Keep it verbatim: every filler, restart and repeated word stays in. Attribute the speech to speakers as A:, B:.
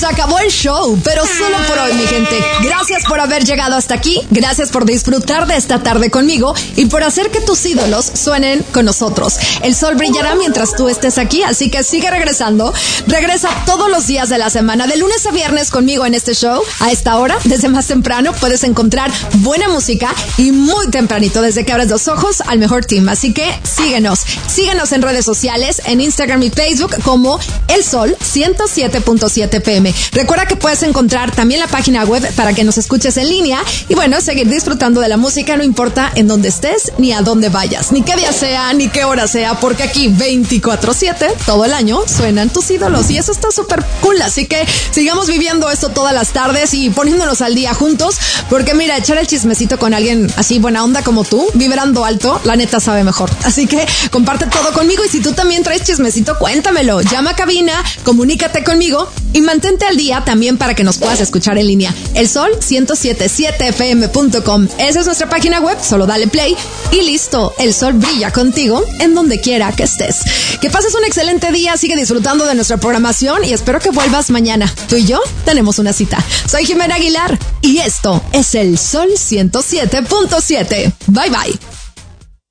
A: acabó el show, pero solo por hoy, mi gente. Gracias por haber llegado hasta aquí, gracias por disfrutar de esta tarde conmigo y por hacer que tus ídolos suenen con nosotros. El sol brillará mientras tú estés aquí, así que sigue regresando. Regresa todos los días de la semana, de lunes a viernes conmigo en este show. A esta hora, desde más temprano, puedes encontrar buena música y muy tempranito, desde que abres los ojos, al mejor team. Así que síguenos, síguenos en redes sociales, en Instagram y Facebook como El Sol ciento siete punto siete P M. Recuerda que puedes encontrar también la página web para que nos escuches en línea y bueno, seguir disfrutando de la música, no importa en dónde estés, ni a dónde vayas, ni qué día sea, ni qué hora sea, porque aquí veinticuatro siete, todo el año, suenan tus ídolos y eso está súper cool. Así que sigamos viviendo esto todas las tardes y poniéndonos al día juntos, porque mira, echar el chismecito con alguien así buena onda como tú, vibrando alto, la neta sabe mejor. Así que comparte todo conmigo y si tú también traes chismecito, cuéntamelo. Llama a cabina, comunícate conmigo y mantente al día también para que nos puedas escuchar en línea. El Sol ciento siete punto siete F M punto com. Esa es nuestra página web, solo dale play y listo. El sol brilla contigo en donde quiera que estés. Que pases un excelente día, sigue disfrutando de nuestra programación y espero que vuelvas mañana. Tú y yo tenemos una cita. Soy Jimena Aguilar y esto es El Sol ciento siete punto siete. Bye bye.